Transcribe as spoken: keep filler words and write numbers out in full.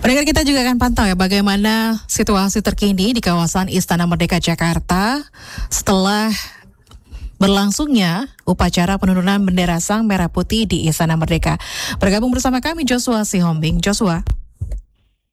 Pendengar, kita juga akan pantau ya bagaimana situasi terkini di kawasan Istana Merdeka Jakarta setelah berlangsungnya upacara penurunan bendera Sang Merah Putih di Istana Merdeka. Bergabung bersama kami Joshua Sihombing. Joshua.